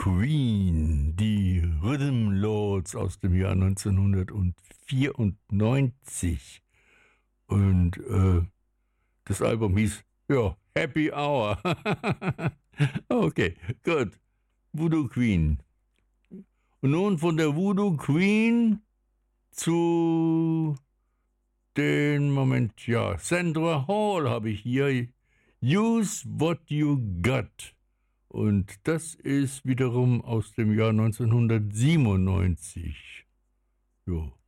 Queen, die Rhythm Lords aus dem Jahr 1994. Und das Album hieß, ja, Happy Hour. Okay, gut. Voodoo Queen. Und nun von der Voodoo Queen zu Sandra Hall habe ich hier. Use What You Got. Und das ist wiederum aus dem Jahr 1997. Jo.